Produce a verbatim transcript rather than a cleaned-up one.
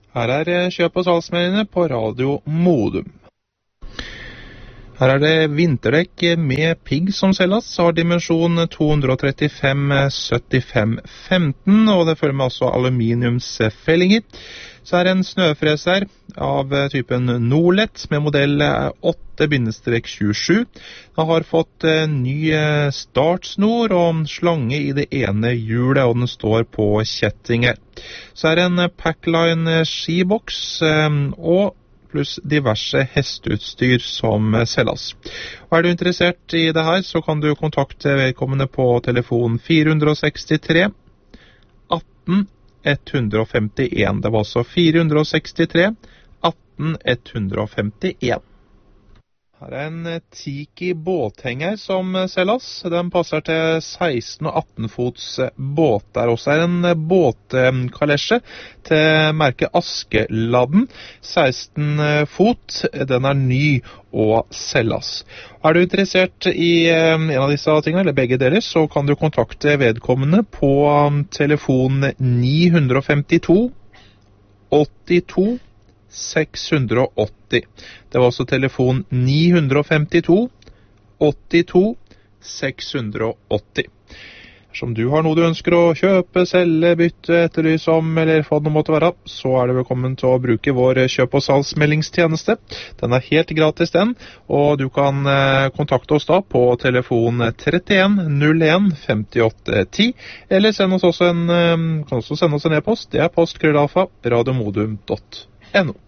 Her er kjøp- og salgsmeldingene på Radio Modum. Her er det vinterdekk med pigg som selges, har dimensjon to trettifem syttifem femten, og det følger med også aluminiumsfellinger. Så er det en snøfreser av typen Norlet med modell åtte tjuesju. Den har fått ny startsnor og slange i det ene hjulet, og den står på kjettinger. Så er det en Packline skiboks og pluss diverse hesteutstyr som selges. Og er du interessert i det her, så kan du kontakte vedkommende på telefon fire seks tre atten ett femten. Det var altså fire seks tre atten ett femten. Her er en Tiki båthenger som selges. Den passer til seksten- og atten-fots båter. Også er en båtkalesje til merket Askeladden. seksten fot. Den er ny og selges. Er du interessert i en av disse tingene, eller begge deler, så kan du kontakte vedkommende på telefon ni fem to åttito seks åtti. Det var også telefon ni fem to åttito seks åtti. Som du har noe du ønsker å kjøpe, selge, bytte, etterlyse om, eller hva det måtte være, så er du velkommen til å bruke vår kjøp- og salgsmeldingstjeneste. Den er helt gratis, den, og du kan eh, kontakte oss da på telefon trettien null en femtiåtte ti, eller send oss også en, eh, kan også sende oss en e-post. Det er postkrøllalfa radiomodum punktum no.